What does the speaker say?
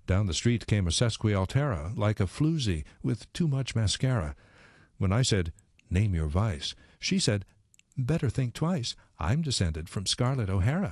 Down the street came a sesquialtera, like a floozy, with too much mascara. When I said, "Name your vice," she said, "Better think twice. I'm descended from Scarlett O'Hara."